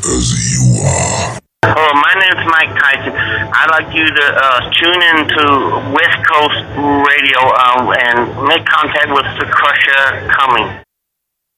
'cause you are. Oh, my name's Mike Tyson. I'd like you to tune into West Coast Radio and make contact with the Crusher Cummings.